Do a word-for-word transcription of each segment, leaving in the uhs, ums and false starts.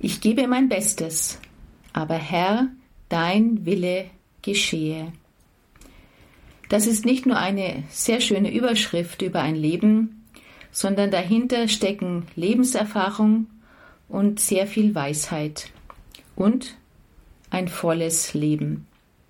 Ich gebe mein Bestes, aber Herr, dein Wille geschehe. Das ist nicht nur eine sehr schöne Überschrift über ein Leben, sondern dahinter stecken Lebenserfahrung und sehr viel Weisheit und ein volles Leben.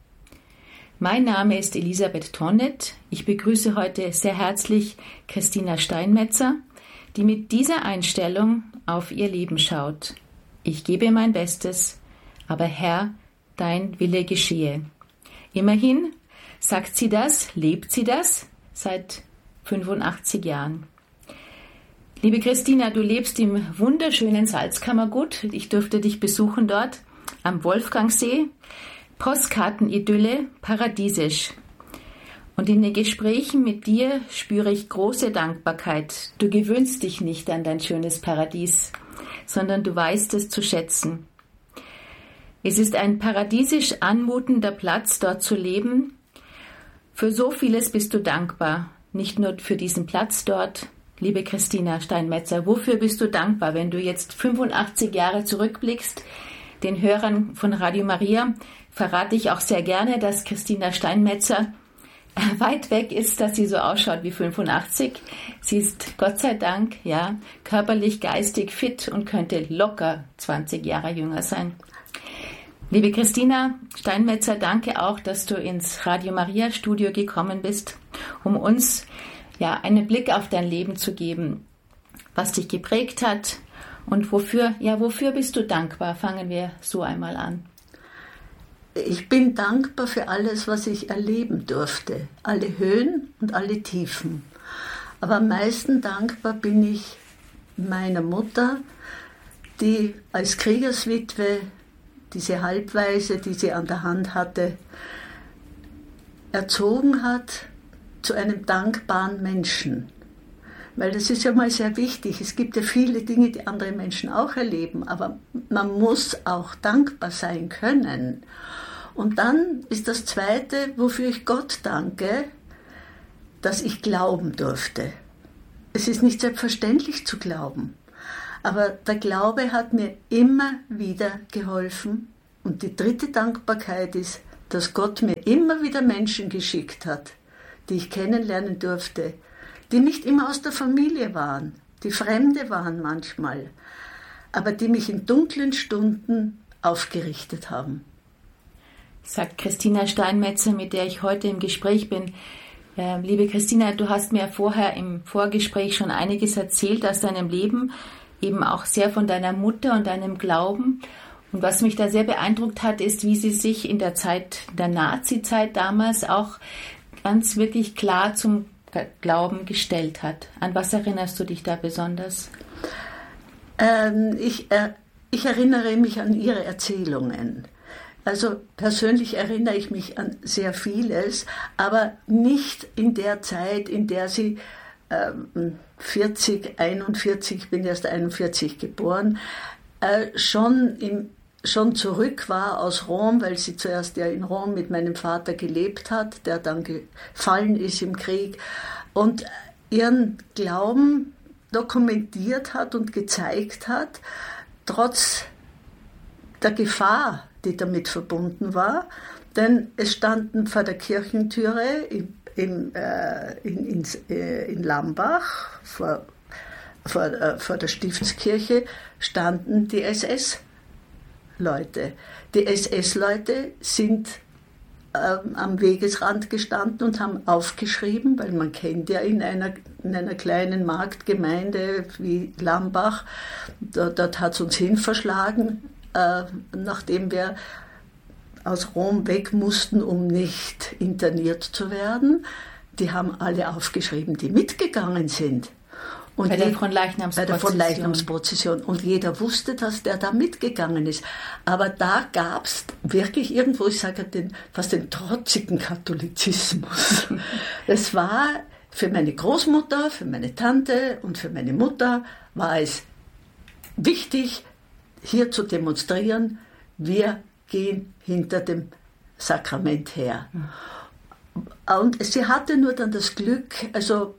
Mein Name ist Elisabeth Tonnet. Ich begrüße heute sehr herzlich Christina Steinmetzer, die mit dieser Einstellung auf ihr Leben schaut. Ich gebe mein Bestes, aber Herr, dein Wille geschehe. Immerhin sagt sie das, lebt sie das seit fünfundachtzig Jahren. Liebe Christina, du lebst im wunderschönen Salzkammergut. Ich durfte dich besuchen dort am Wolfgangsee. Postkartenidylle, paradiesisch. Und in den Gesprächen mit dir spüre ich große Dankbarkeit. Du gewöhnst dich nicht an dein schönes Paradies, sondern du weißt es zu schätzen. Es ist ein paradiesisch anmutender Platz, dort zu leben. Für so vieles bist du dankbar, nicht nur für diesen Platz dort. Liebe Christina Steinmetzer, wofür bist du dankbar, wenn du jetzt fünfundachtzig Jahre zurückblickst? Den Hörern von Radio Maria verrate ich auch sehr gerne, dass Christina Steinmetzer weit weg ist, dass sie so ausschaut wie fünfundachtzig. Sie ist Gott sei Dank ja körperlich, geistig fit und könnte locker zwanzig Jahre jünger sein. Liebe Christina Steinmetzer, danke auch, dass du ins Radio Maria Studio gekommen bist, um uns ja einen Blick auf dein Leben zu geben, was dich geprägt hat und wofür, ja, wofür bist du dankbar? Fangen wir so einmal an. Ich bin dankbar für alles, was ich erleben durfte, alle Höhen und alle Tiefen. Aber am meisten dankbar bin ich meiner Mutter, die als Kriegerswitwe diese Halbwaise, die sie an der Hand hatte, erzogen hat zu einem dankbaren Menschen. Weil das ist ja mal sehr wichtig. Es gibt ja viele Dinge, die andere Menschen auch erleben, aber man muss auch dankbar sein können. Und dann ist das Zweite, wofür ich Gott danke, dass ich glauben durfte. Es ist nicht selbstverständlich zu glauben, aber der Glaube hat mir immer wieder geholfen. Und die dritte Dankbarkeit ist, dass Gott mir immer wieder Menschen geschickt hat, die ich kennenlernen durfte, die nicht immer aus der Familie waren, die Fremde waren manchmal, aber die mich in dunklen Stunden aufgerichtet haben. Sagt Christina Steinmetzer, mit der ich heute im Gespräch bin. Äh, liebe Christina, du hast mir vorher im Vorgespräch schon einiges erzählt aus deinem Leben, eben auch sehr von deiner Mutter und deinem Glauben. Und was mich da sehr beeindruckt hat, ist, wie sie sich in der Zeit, der Nazi-Zeit damals auch ganz wirklich klar zum Glauben gestellt hat. An was erinnerst du dich da besonders? Ähm, ich, äh, ich erinnere mich an ihre Erzählungen. Also persönlich erinnere ich mich an sehr vieles, aber nicht in der Zeit, in der sie ähm, vierzig, einundvierzig, ich bin erst einundvierzig geboren, äh, schon, im, schon zurück war aus Rom, weil sie zuerst ja in Rom mit meinem Vater gelebt hat, der dann gefallen ist im Krieg und ihren Glauben dokumentiert hat und gezeigt hat, trotz der Gefahr, die damit verbunden war, denn es standen vor der Kirchentüre in, in, äh, in, in, äh, in Lambach, vor, vor, äh, vor der Stiftskirche, standen die S S-Leute. Die S S-Leute sind ähm, am Wegesrand gestanden und haben aufgeschrieben, weil man kennt ja in einer, in einer kleinen Marktgemeinde wie Lambach, dort, dort hat es uns hin verschlagen, Äh, nachdem wir aus Rom weg mussten, um nicht interniert zu werden. Die haben alle aufgeschrieben, die mitgegangen sind. Und bei der Fronleichnamsprozession. Bei der Fronleichnamsprozession. Und jeder wusste, dass der da mitgegangen ist. Aber da gab es wirklich irgendwo, ich sage den, fast den trotzigen Katholizismus. Es war für meine Großmutter, für meine Tante und für meine Mutter war es wichtig, hier zu demonstrieren, wir gehen hinter dem Sakrament her. Und sie hatte nur dann das Glück, also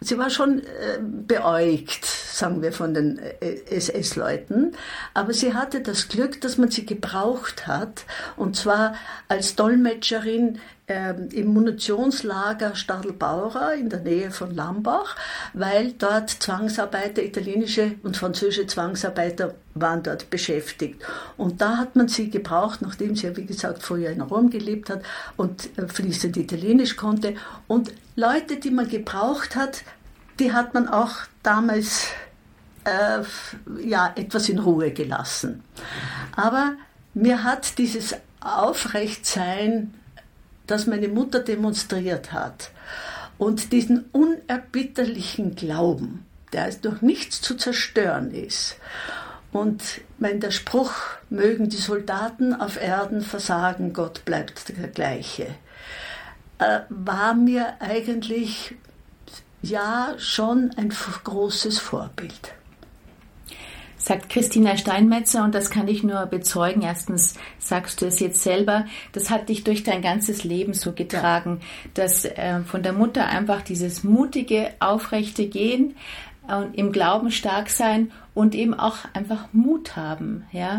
sie war schon äh, beäugt, sagen wir, von den S S-Leuten. Aber sie hatte das Glück, dass man sie gebraucht hat. Und zwar als Dolmetscherin äh, im Munitionslager Stadelbauer in der Nähe von Lambach, weil dort Zwangsarbeiter, italienische und französische Zwangsarbeiter waren dort beschäftigt. Und da hat man sie gebraucht, nachdem sie ja, wie gesagt, vorher in Rom gelebt hat und äh, fließend Italienisch konnte. Und Leute, die man gebraucht hat, die hat man auch damals äh, ja, etwas in Ruhe gelassen. Aber mir hat dieses Aufrechtsein, das meine Mutter demonstriert hat, und diesen unerbitterlichen Glauben, der durch nichts zu zerstören ist. Und wenn der Spruch, mögen die Soldaten auf Erden versagen, Gott bleibt der gleiche, äh, war mir eigentlich ja schon ein großes Vorbild. Sagt Christina Steinmetzer, und das kann ich nur bezeugen. Erstens sagst du es jetzt selber, das hat dich durch dein ganzes Leben so getragen, ja. dass äh, von der Mutter einfach dieses mutige, aufrechte Gehen und äh, im Glauben stark sein und eben auch einfach Mut haben. Ja?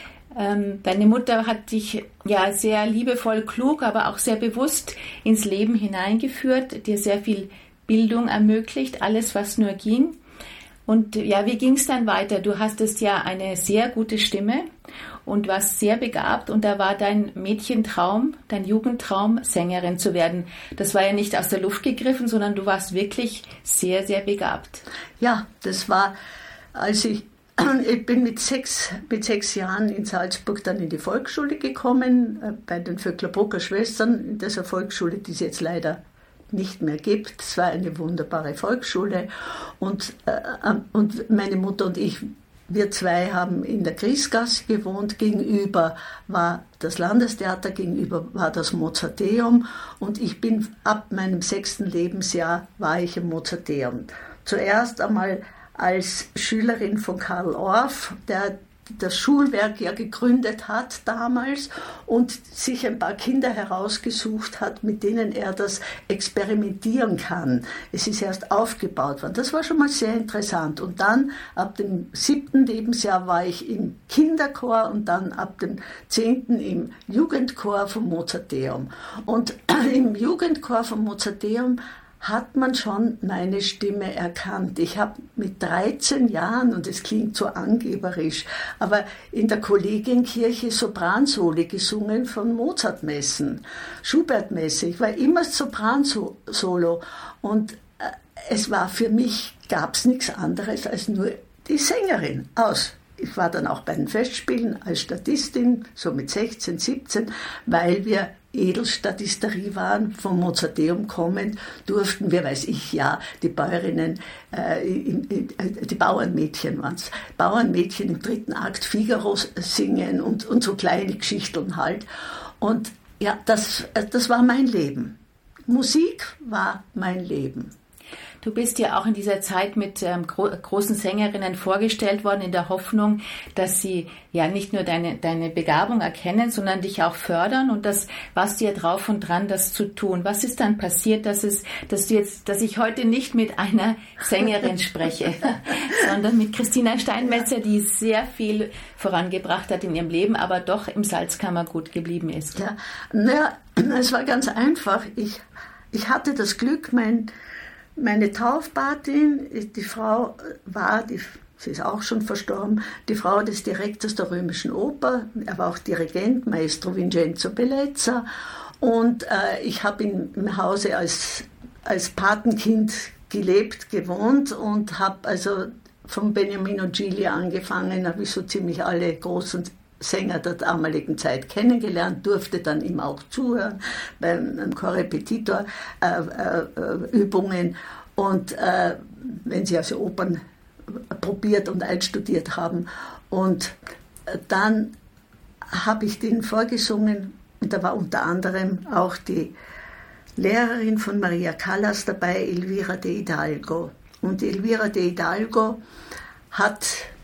Ähm, deine Mutter hat dich ja sehr liebevoll, klug, aber auch sehr bewusst ins Leben hineingeführt, dir sehr viel Bildung ermöglicht, alles, was nur ging. Und ja, wie ging es dann weiter? Du hattest ja eine sehr gute Stimme und warst sehr begabt, und da war dein Mädchentraum, dein Jugendtraum, Sängerin zu werden. Das war ja nicht aus der Luft gegriffen, sondern du warst wirklich sehr, sehr begabt. Ja, das war, als ich, ich bin mit sechs, mit sechs Jahren in Salzburg dann in die Volksschule gekommen, bei den Vöcklerbrucker Schwestern, in dieser Volksschule, die es jetzt leider nicht mehr gibt. Es war eine wunderbare Volksschule, und, äh, und meine Mutter und ich, wir zwei haben in der Griesgasse gewohnt. Gegenüber war das Landestheater, gegenüber war das Mozarteum, und ich bin ab meinem sechsten Lebensjahr war ich im Mozarteum. Zuerst einmal als Schülerin von Karl Orff, der das Schulwerk ja gegründet hat damals und sich ein paar Kinder herausgesucht hat, mit denen er das experimentieren kann. Es ist erst aufgebaut worden. Das war schon mal sehr interessant. Und dann ab dem siebten Lebensjahr war ich im Kinderchor und dann ab dem zehnten im Jugendchor vom Mozarteum. Und im Jugendchor vom Mozarteum hat man schon meine Stimme erkannt. Ich habe mit dreizehn Jahren, und es klingt so angeberisch, aber in der Kollegienkirche Sopransoli gesungen von Mozartmessen, Schubertmesse. Ich war immer Sopransolo, und äh, es war für mich, gab es nichts anderes als nur die Sängerin aus. Ich war dann auch bei den Festspielen als Statistin, so mit sechzehn, siebzehn, weil wir Edelstatisterie waren, vom Mozarteum kommend, durften wir, weiß ich ja, die Bäuerinnen, äh, in, in, die Bauernmädchen waren es, Bauernmädchen im dritten Akt Figaro singen und, und so kleine Geschichten halt. Und ja, das, das war mein Leben. Musik war mein Leben. Du bist ja auch in dieser Zeit mit ähm, gro- großen Sängerinnen vorgestellt worden, in der Hoffnung, dass sie ja nicht nur deine, deine Begabung erkennen, sondern dich auch fördern, und das warst du ja drauf und dran, das zu tun. Was ist dann passiert, dass es, dass du jetzt, dass ich heute nicht mit einer Sängerin spreche, sondern mit Christina Steinmetzer, die sehr viel vorangebracht hat in ihrem Leben, aber doch im Salzkammergut geblieben ist? Ja, naja, es war ganz einfach. Ich, ich hatte das Glück, mein Meine Taufpatin, die Frau war, die, sie ist auch schon verstorben, die Frau des Direktors der Römischen Oper. Er war auch Dirigent, Maestro Vincenzo Bellezza. Und äh, ich habe im Hause als, als Patenkind gelebt, gewohnt, und habe also von Beniamino Gigli angefangen, habe ich so ziemlich alle großen Sänger der damaligen Zeit kennengelernt, durfte dann ihm auch zuhören beim Korrepetitor äh, äh, Übungen, und äh, wenn sie also Opern probiert und einstudiert haben. Und äh, dann habe ich denen vorgesungen, und da war unter anderem auch die Lehrerin von Maria Callas dabei, Elvira de Hidalgo. Und Elvira de Hidalgo hat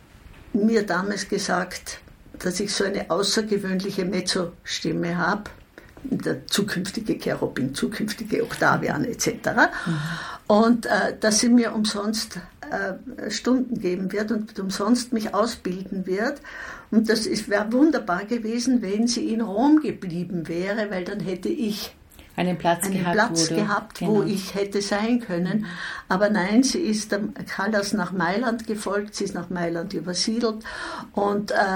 mir damals gesagt, dass ich so eine außergewöhnliche Mezzo-Stimme habe, der zukünftige Cherubin, zukünftige Octavian et cetera. Mhm. Und äh, dass sie mir umsonst äh, Stunden geben wird und umsonst mich ausbilden wird. Und das wäre wunderbar gewesen, wenn sie in Rom geblieben wäre, weil dann hätte ich einen Platz einen gehabt, Platz wo, du, gehabt, genau. wo ich hätte sein können. Mhm. Aber nein, sie ist dem Callas nach Mailand gefolgt, sie ist nach Mailand übersiedelt. Und, äh,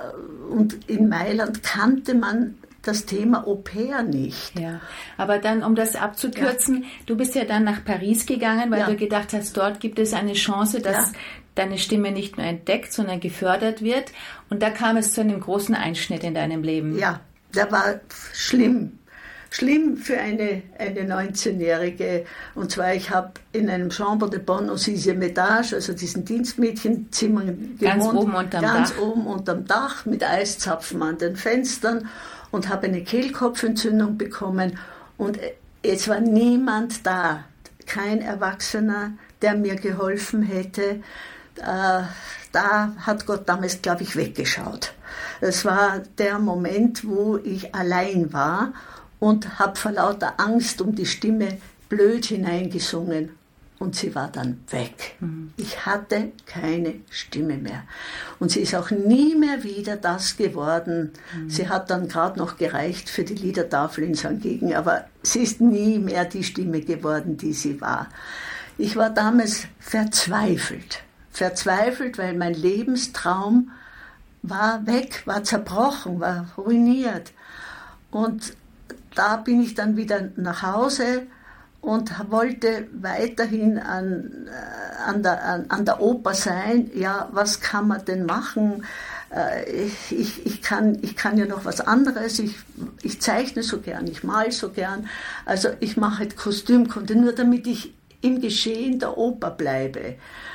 und in Mailand kannte man das Thema Au-pair nicht. Ja, aber dann, um das abzukürzen, ja. du bist ja dann nach Paris gegangen, weil ja. du gedacht hast, dort gibt es eine Chance, dass ja. deine Stimme nicht nur entdeckt, sondern gefördert wird. Und da kam es zu einem großen Einschnitt in deinem Leben. Ja, der war schlimm. Schlimm für eine, eine neunzehnjährige. Und zwar, ich habe in einem Chambre de Bonne au sixième étage, also diesen Dienstmädchenzimmer gewohnt. Ganz oben unterm ganz Dach. oben unterm Dach mit Eiszapfen an den Fenstern und habe eine Kehlkopfentzündung bekommen. Und es war niemand da, kein Erwachsener, der mir geholfen hätte. Äh, da hat Gott damals, glaube ich, weggeschaut. Es war der Moment, wo ich allein war und habe vor lauter Angst um die Stimme blöd hineingesungen. Und sie war dann weg. Mhm. Ich hatte keine Stimme mehr. Und sie ist auch nie mehr wieder das geworden. Mhm. Sie hat dann gerade noch gereicht für die Liedertafel in Sankt Gegen, aber sie ist nie mehr die Stimme geworden, die sie war. Ich war damals verzweifelt. Verzweifelt, weil mein Lebenstraum war weg, war zerbrochen, war ruiniert. Und da bin ich dann wieder nach Hause und wollte weiterhin an, an, der, an, an der Oper sein. Ja, was kann man denn machen? Ich, ich, kann, ich kann ja noch was anderes. Ich, ich zeichne so gern, ich male so gern. Also ich mache halt Kostümkunde, nur damit ich im Geschehen der Oper bleibe.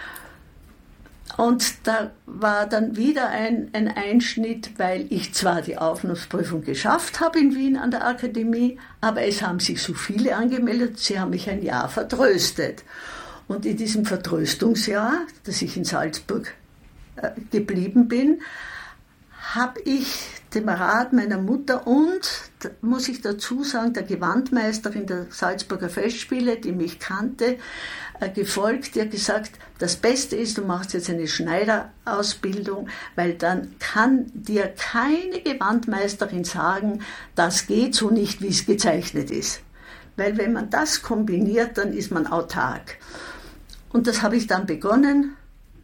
Und da war dann wieder ein, ein Einschnitt, weil ich zwar die Aufnahmeprüfung geschafft habe in Wien an der Akademie, aber es haben sich so viele angemeldet, sie haben mich ein Jahr vertröstet. Und in diesem Vertröstungsjahr, dass ich in Salzburg äh, geblieben bin, habe ich dem Rat meiner Mutter und, da muss ich dazu sagen, der Gewandmeisterin der Salzburger Festspiele, die mich kannte, äh, gefolgt, die hat gesagt, das Beste ist, du machst jetzt eine Schneiderausbildung, weil dann kann dir keine Gewandmeisterin sagen, das geht so nicht, wie es gezeichnet ist. Weil wenn man das kombiniert, dann ist man autark. Und das habe ich dann begonnen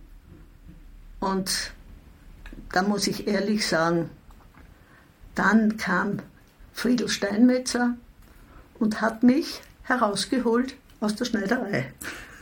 und da muss ich ehrlich sagen, dann kam Friedel Steinmetzer und hat mich herausgeholt aus der Schneiderei.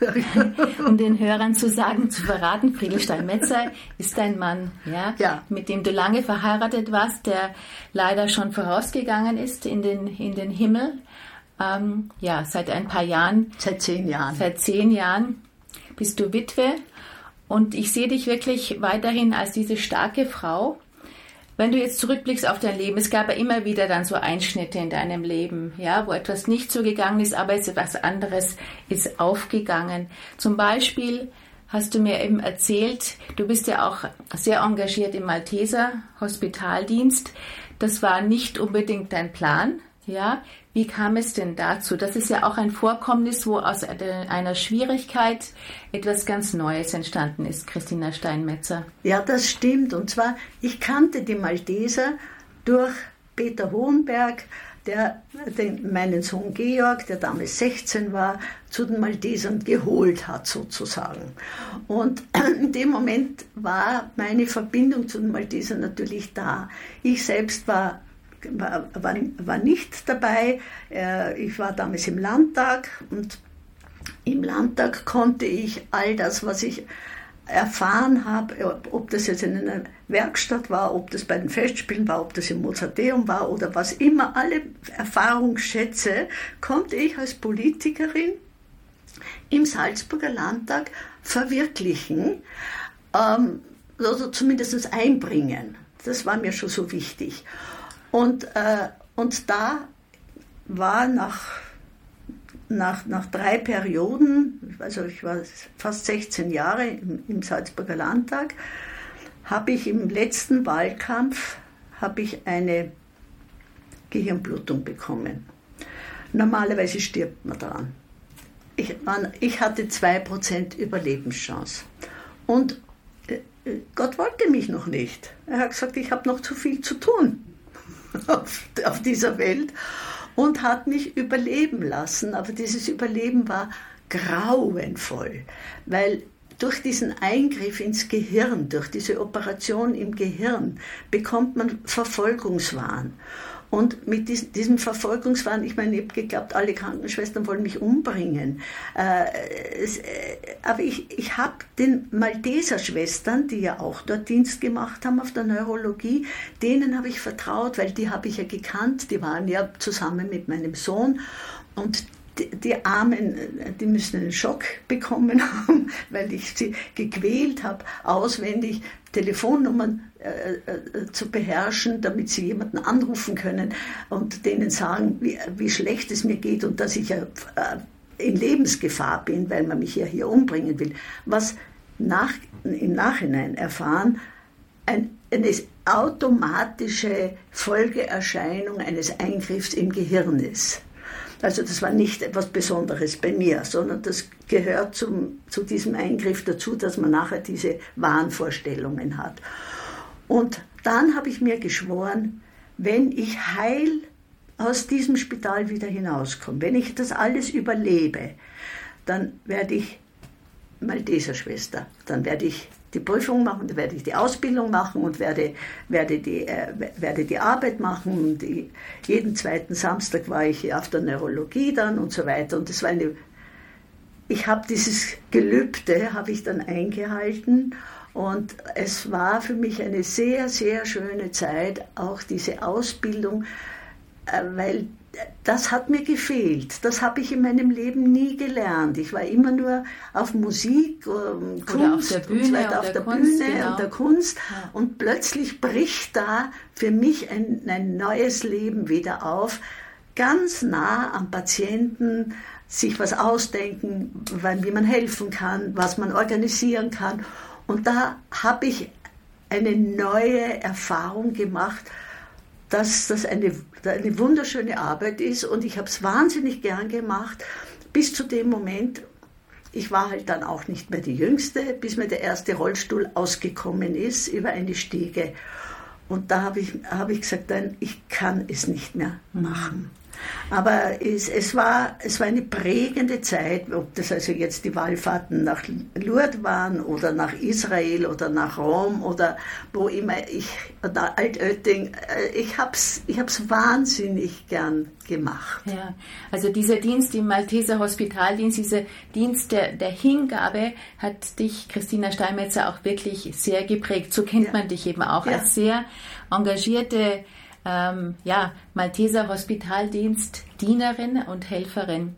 Um den Hörern zu sagen, zu verraten, Friedel Steinmetzer ist dein Mann, ja, ja, mit dem du lange verheiratet warst, der leider schon vorausgegangen ist in den, in den Himmel. Ähm, ja, seit ein paar Jahren. Seit zehn Jahren. Seit zehn Jahren bist du Witwe. Und ich sehe dich wirklich weiterhin als diese starke Frau. Wenn du jetzt zurückblickst auf dein Leben, es gab ja immer wieder dann so Einschnitte in deinem Leben, ja, wo etwas nicht so gegangen ist, aber etwas anderes ist aufgegangen. Zum Beispiel hast du mir eben erzählt, du bist ja auch sehr engagiert im Malteser Hospitaldienst. Das war nicht unbedingt dein Plan, ja. Wie kam es denn dazu? Das ist ja auch ein Vorkommnis, wo aus einer Schwierigkeit etwas ganz Neues entstanden ist, Christina Steinmetzer. Ja, das stimmt. Und zwar, ich kannte die Malteser durch Peter Hohenberg, der den, meinen Sohn Georg, der damals sechzehn war, zu den Maltesern geholt hat, sozusagen. Und in dem Moment war meine Verbindung zu den Maltesern natürlich da. Ich selbst war War, war, war nicht dabei. Ich war damals im Landtag und im Landtag konnte ich all das, was ich erfahren habe, ob das jetzt in einer Werkstatt war, ob das bei den Festspielen war, ob das im Mozarteum war oder was immer, alle Erfahrungsschätze konnte ich als Politikerin im Salzburger Landtag verwirklichen, ähm, oder zumindest einbringen. Das war mir schon so wichtig. Und, äh, und da war nach, nach, nach drei Perioden, also ich war fast sechzehn Jahre im, im Salzburger Landtag, habe ich im letzten Wahlkampf habe ich eine Gehirnblutung bekommen. Normalerweise stirbt man daran. ich, man, ich hatte zwei Prozent Überlebenschance. Und äh, Gott wollte mich noch nicht. Er hat gesagt, ich habe noch zu viel zu tun auf, auf dieser Welt und hat mich überleben lassen. Aber dieses Überleben war grauenvoll, weil durch diesen Eingriff ins Gehirn, durch diese Operation im Gehirn, bekommt man Verfolgungswahn. Und mit diesem Verfolgungswahn, ich meine, ich habe geglaubt, alle Krankenschwestern wollen mich umbringen. Aber ich, ich habe den Malteser-Schwestern, die ja auch dort Dienst gemacht haben auf der Neurologie, denen habe ich vertraut, weil die habe ich ja gekannt, die waren ja zusammen mit meinem Sohn. Und Die, die Armen, die müssen einen Schock bekommen haben, weil ich sie gequält habe, auswendig Telefonnummern äh, äh, zu beherrschen, damit sie jemanden anrufen können und denen sagen, wie, wie schlecht es mir geht und dass ich ja äh, in Lebensgefahr bin, weil man mich ja hier umbringen will. Was nach, im Nachhinein erfahren, ein, eine automatische Folgeerscheinung eines Eingriffs im Gehirn ist. Also das war nicht etwas Besonderes bei mir, sondern das gehört zum, zu diesem Eingriff dazu, dass man nachher diese Wahnvorstellungen hat. Und dann habe ich mir geschworen, wenn ich heil aus diesem Spital wieder hinauskomme, wenn ich das alles überlebe, dann werde ich Malteserschwester, dann werde ich die Prüfung machen, dann werde ich die Ausbildung machen und werde, werde, die, äh, werde die Arbeit machen. Und die, jeden zweiten Samstag war ich auf der Neurologie dann und so weiter. Und das war eine, ich habe dieses Gelübde, habe ich dann eingehalten und es war für mich eine sehr, sehr schöne Zeit, auch diese Ausbildung, äh, weil das hat mir gefehlt. Das habe ich in meinem Leben nie gelernt. Ich war immer nur auf Musik, um, Kunst auf der Bühne, und so weiter, auf der Kunst, Bühne genau. und der Kunst. Ja. Und plötzlich bricht da für mich ein, ein neues Leben wieder auf, ganz nah am Patienten, sich was ausdenken, wie man helfen kann, was man organisieren kann. Und da habe ich eine neue Erfahrung gemacht, dass das eine, eine wunderschöne Arbeit ist und ich habe es wahnsinnig gern gemacht, bis zu dem Moment, ich war halt dann auch nicht mehr die Jüngste, bis mir der erste Rollstuhl ausgekommen ist über eine Stiege. Und da habe ich, hab ich gesagt, nein, ich kann es nicht mehr machen. Aber es, es, war, es war eine prägende Zeit, ob das also jetzt die Wallfahrten nach Lourdes waren oder nach Israel oder nach Rom oder wo immer ich, oder Altötting, ich habe es ich hab's wahnsinnig gern gemacht. Ja, also dieser Dienst im Malteser Hospitaldienst, dieser Dienst der, der Hingabe hat dich, Christina Steinmetzer, auch wirklich sehr geprägt. So kennt ja. man dich eben auch ja. als sehr engagierte Ähm, ja, Malteser Hospitaldienst, Dienerin und Helferin.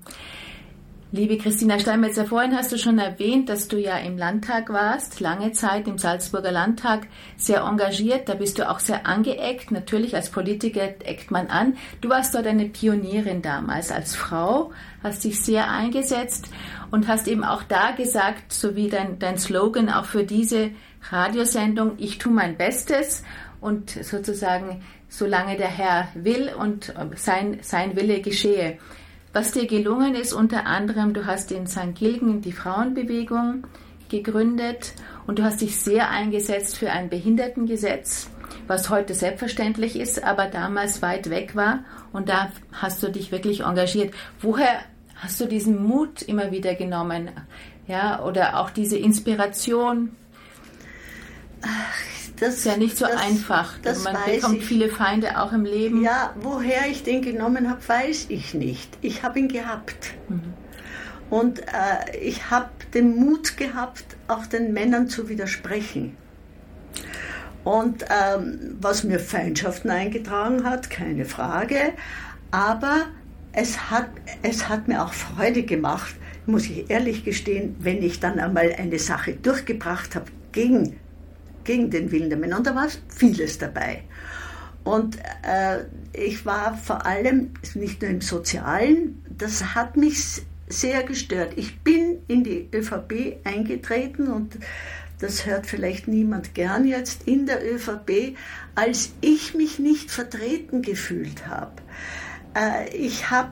Liebe Christina Steinmetzer, vorhin hast du schon erwähnt, dass du ja im Landtag warst, lange Zeit im Salzburger Landtag, sehr engagiert, da bist du auch sehr angeeckt, natürlich als Politiker eckt man an. Du warst dort eine Pionierin damals als Frau, hast dich sehr eingesetzt und hast eben auch da gesagt, so wie dein, dein Slogan auch für diese Radiosendung, ich tue mein Bestes und sozusagen solange der Herr will und sein, sein Wille geschehe. Was dir gelungen ist, unter anderem, du hast in Sankt Gilgen die Frauenbewegung gegründet und du hast dich sehr eingesetzt für ein Behindertengesetz, was heute selbstverständlich ist, aber damals weit weg war und da hast du dich wirklich engagiert. Woher hast du diesen Mut immer wieder genommen? Ja, oder auch diese Inspiration? Ach, Das ist ja nicht so das, einfach. Das Man weiß bekommt ich. viele Feinde auch im Leben. Ja, woher ich den genommen habe, weiß ich nicht. Ich habe ihn gehabt. Mhm. Und äh, ich habe den Mut gehabt, auch den Männern zu widersprechen. Und ähm, was mir Feindschaften eingetragen hat, keine Frage. Aber es hat, es hat mir auch Freude gemacht, muss ich ehrlich gestehen, wenn ich dann einmal eine Sache durchgebracht habe gegen gegen den Willen der Männer. Und da war vieles dabei. Und äh, ich war vor allem, nicht nur im Sozialen, das hat mich sehr gestört. Ich bin in die ÖVP eingetreten und das hört vielleicht niemand gern jetzt, in der ÖVP, als ich mich nicht vertreten gefühlt habe. Äh, ich habe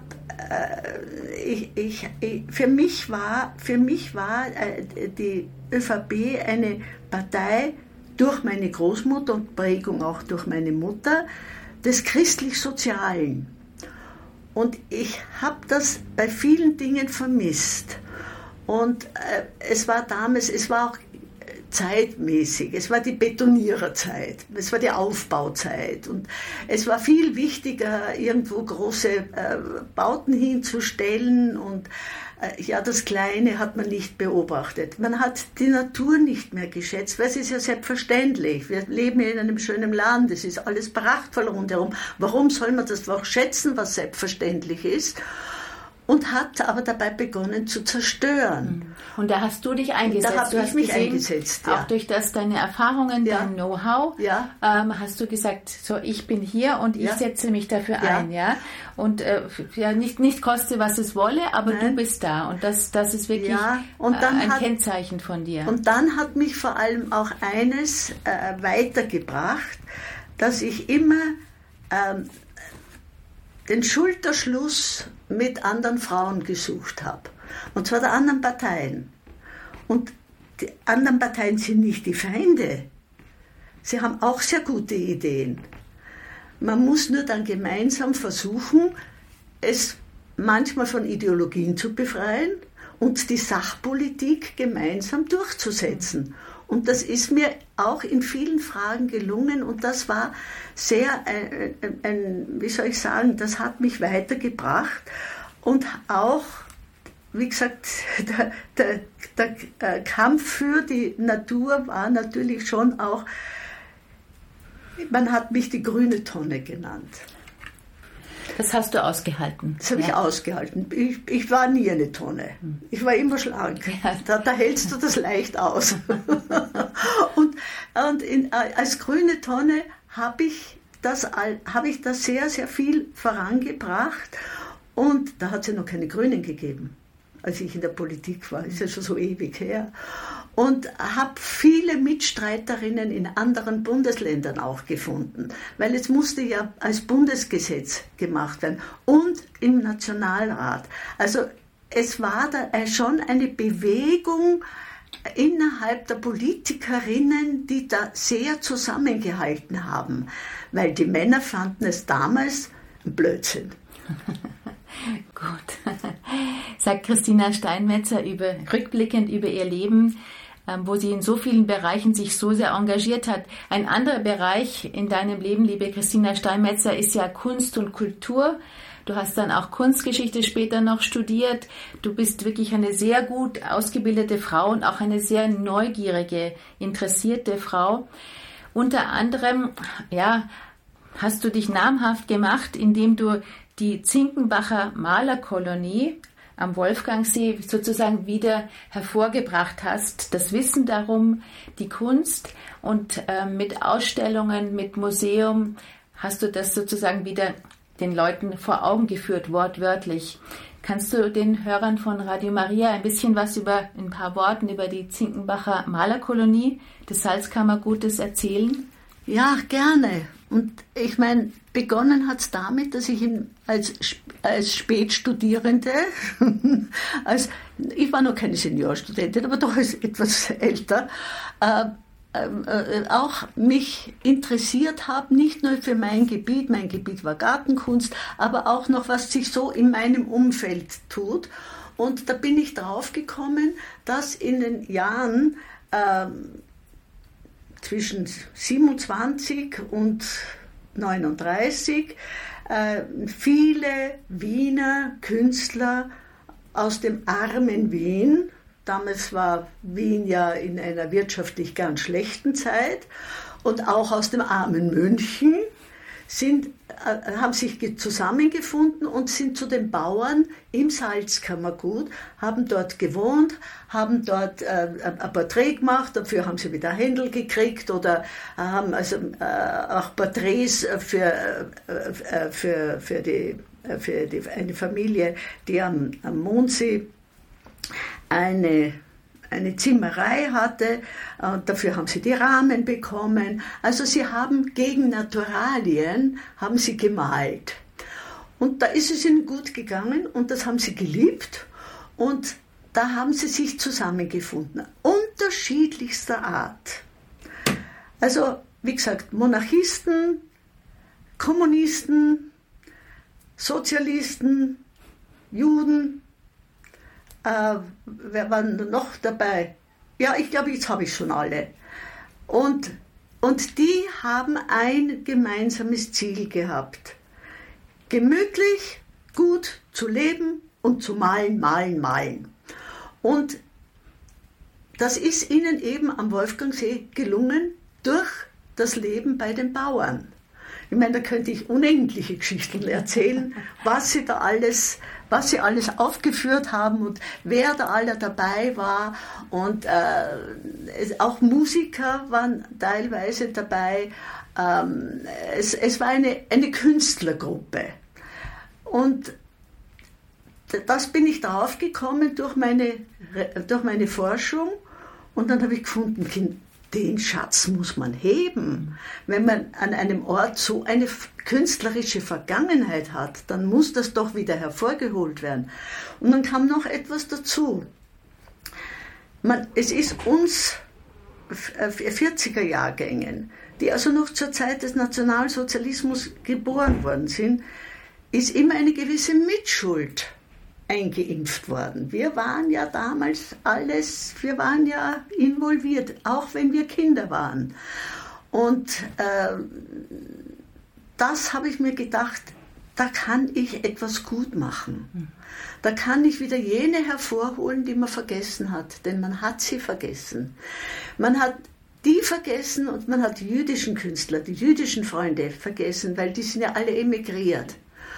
ich, ich, ich, für mich war, für mich war die ÖVP eine Partei durch meine Großmutter und Prägung auch durch meine Mutter des christlich-sozialen. Und ich habe das bei vielen Dingen vermisst. Und äh, es war damals, es war auch zeitmäßig, es war die Betoniererzeit, es war die Aufbauzeit und es war viel wichtiger, irgendwo große äh, Bauten hinzustellen und äh, ja, das Kleine hat man nicht beobachtet. Man hat die Natur nicht mehr geschätzt, weil es ist ja selbstverständlich. Wir leben in einem schönen Land, es ist alles prachtvoll rundherum. Warum soll man das auch schätzen, was selbstverständlich ist? Und hat aber dabei begonnen zu zerstören. Und da hast du dich eingesetzt. Da habe ich mich gesehen, eingesetzt, ja. Auch durch das, deine Erfahrungen, ja. dein Know-how, ja. ähm, hast du gesagt, so ich bin hier und ich ja. setze mich dafür ja. ein. Ja? Und äh, ja, nicht, nicht koste, was es wolle, aber Nein. du bist da. Und das, das ist wirklich ja. und dann äh, ein hat, Kennzeichen von dir. Und dann hat mich vor allem auch eines äh, weitergebracht, dass ich immer ähm, den Schulterschluss mit anderen Frauen gesucht habe. Und zwar der anderen Parteien. Und die anderen Parteien sind nicht die Feinde. Sie haben auch sehr gute Ideen. Man muss nur dann gemeinsam versuchen, es manchmal von Ideologien zu befreien und die Sachpolitik gemeinsam durchzusetzen. Und das ist mir auch in vielen Fragen gelungen und das war sehr, ein, ein, ein, wie soll ich sagen, das hat mich weitergebracht und auch, wie gesagt, der, der, der Kampf für die Natur war natürlich schon auch, man hat mich die grüne Tonne genannt. Das hast du ausgehalten. Das habe ja. ich ausgehalten. Ich, ich war nie eine Tonne. Ich war immer schlank. Ja. Da, da hältst du das leicht aus. und und in, als grüne Tonne habe ich, das, hab ich das sehr, sehr viel vorangebracht. Und da hat es ja noch keine Grünen gegeben, als ich in der Politik war. Das ist ja schon so ewig her. Und habe viele Mitstreiterinnen in anderen Bundesländern auch gefunden, weil es musste ja als Bundesgesetz gemacht werden und im Nationalrat. Also es war da schon eine Bewegung innerhalb der Politikerinnen, die da sehr zusammengehalten haben, weil die Männer fanden es damals ein Blödsinn. Gut, sagt Christina Steinmetzer über, rückblickend über ihr Leben, wo sie in so vielen Bereichen sich so sehr engagiert hat. Ein anderer Bereich in deinem Leben, liebe Christina Steinmetzer, ist ja Kunst und Kultur. Du hast dann auch Kunstgeschichte später noch studiert. Du bist wirklich eine sehr gut ausgebildete Frau und auch eine sehr neugierige, interessierte Frau. Unter anderem, ja, hast du dich namhaft gemacht, indem du die Zinkenbacher Malerkolonie am Wolfgangsee sozusagen wieder hervorgebracht hast. Das Wissen darum, die Kunst und äh, mit Ausstellungen, mit Museum hast du das sozusagen wieder den Leuten vor Augen geführt, wortwörtlich. Kannst du den Hörern von Radio Maria ein bisschen was über, in ein paar Worten über die Zinkenbacher Malerkolonie des Salzkammergutes erzählen? Ja, gerne. Und ich meine, begonnen hat es damit, dass ich in, als, als Spätstudierende, als, ich war noch keine Seniorstudentin, aber doch als etwas älter, äh, äh, auch mich interessiert habe, nicht nur für mein Gebiet, mein Gebiet war Gartenkunst, aber auch noch, was sich so in meinem Umfeld tut. Und da bin ich drauf gekommen, dass in den Jahren äh, zwischen siebenundzwanzig und neununddreißig äh, viele Wiener Künstler aus dem armen Wien, damals war Wien ja in einer wirtschaftlich ganz schlechten Zeit, und auch aus dem armen München, sind, äh, haben sich zusammengefunden und sind zu den Bauern im Salzkammergut, haben dort gewohnt, haben dort äh, ein Porträt gemacht, dafür haben sie wieder Händel gekriegt oder haben also äh, auch Porträts für, äh, für, für, die, für die, eine Familie, die am, am Mondsee eine eine Zimmerei hatte, und dafür haben sie die Rahmen bekommen. Also sie haben gegen Naturalien haben sie gemalt. Und da ist es ihnen gut gegangen und das haben sie geliebt und da haben sie sich zusammengefunden, unterschiedlichster Art. Also, wie gesagt, Monarchisten, Kommunisten, Sozialisten, Juden, äh, wer war noch dabei? Ja, ich glaube, jetzt habe ich schon alle. Und, und die haben ein gemeinsames Ziel gehabt. Gemütlich, gut zu leben und zu malen, malen, malen. Und das ist ihnen eben am Wolfgangsee gelungen durch das Leben bei den Bauern. Ich meine, da könnte ich unendliche Geschichten erzählen, was sie da alles, was sie alles aufgeführt haben und wer da alle dabei war. Und äh, auch Musiker waren teilweise dabei. Ähm, es, es war eine, eine Künstlergruppe. Und das bin ich darauf gekommen durch meine, durch meine Forschung. Und dann habe ich gefunden, den Schatz muss man heben. Wenn man an einem Ort so eine künstlerische Vergangenheit hat, dann muss das doch wieder hervorgeholt werden. Und dann kam noch etwas dazu. Man, es ist uns vierziger-Jahrgängen, die also noch zur Zeit des Nationalsozialismus geboren worden sind, ist immer eine gewisse Mitschuld eingeimpft worden. Wir waren ja damals alles, wir waren ja involviert, auch wenn wir Kinder waren. Und äh, das habe ich mir gedacht, da kann ich etwas gut machen. Da kann ich wieder jene hervorholen, die man vergessen hat, denn man hat sie vergessen. Man hat die vergessen und man hat die jüdischen Künstler, die jüdischen Freunde vergessen, weil die sind ja alle emigriert.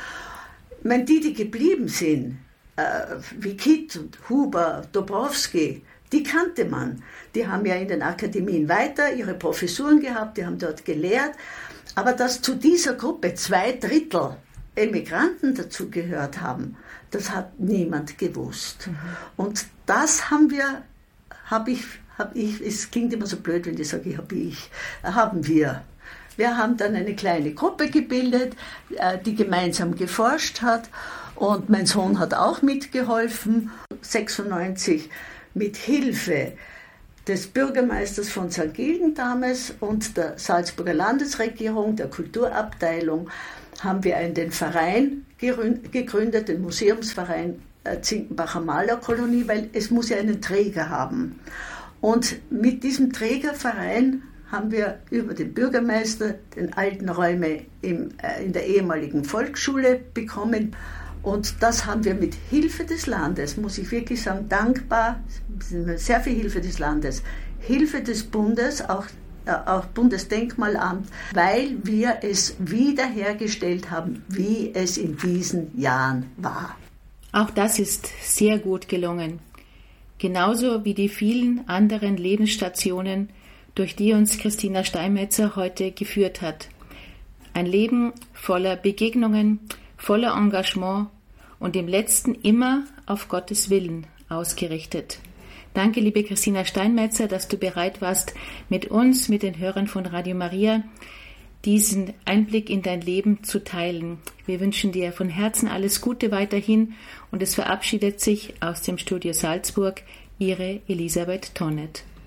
Ich meine, die, die geblieben sind, wie Kitt und Huber, Dobrowski, die kannte man. Die haben ja in den Akademien weiter ihre Professuren gehabt, die haben dort gelehrt. Aber dass zu dieser Gruppe zwei Drittel Emigranten dazugehört haben, das hat niemand gewusst. Mhm. Und das haben wir, habe ich, hab ich, es klingt immer so blöd, wenn ich sage, habe ich, haben wir. Wir haben dann eine kleine Gruppe gebildet, die gemeinsam geforscht hat. Und mein Sohn hat auch mitgeholfen, sechsundneunzig mit Hilfe des Bürgermeisters von Sankt Gilgen damals und der Salzburger Landesregierung, der Kulturabteilung, haben wir einen den Verein gegründet, den Museumsverein Zinkenbacher Malerkolonie, weil es muss ja einen Träger haben. Und mit diesem Trägerverein haben wir über den Bürgermeister den alten Räume im, äh, in der ehemaligen Volksschule bekommen. Und das haben wir mit Hilfe des Landes, muss ich wirklich sagen, dankbar, sehr viel Hilfe des Landes, Hilfe des Bundes, auch, äh, auch Bundesdenkmalamt, weil wir es wiederhergestellt haben, wie es in diesen Jahren war. Auch das ist sehr gut gelungen. Genauso wie die vielen anderen Lebensstationen, durch die uns Christina Steinmetzer heute geführt hat. Ein Leben voller Begegnungen, voller Engagement und im Letzten immer auf Gottes Willen ausgerichtet. Danke, liebe Christina Steinmetzer, dass du bereit warst, mit uns, mit den Hörern von Radio Maria, diesen Einblick in dein Leben zu teilen. Wir wünschen dir von Herzen alles Gute weiterhin und es verabschiedet sich aus dem Studio Salzburg Ihre Elisabeth Tonnet.